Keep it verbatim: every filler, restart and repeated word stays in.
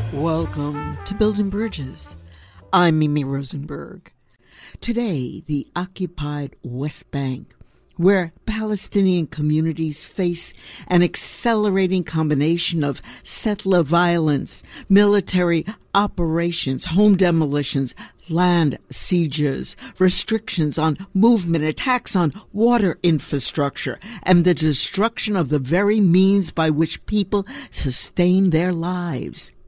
Welcome to Building Bridges. I'm Mimi Rosenberg. Today, the occupied West Bank, where Palestinian communities face an accelerating combination of settler violence, military operations, home demolitions, land sieges, restrictions on movement, attacks on water infrastructure, and the destruction of the very means by which people sustain their lives.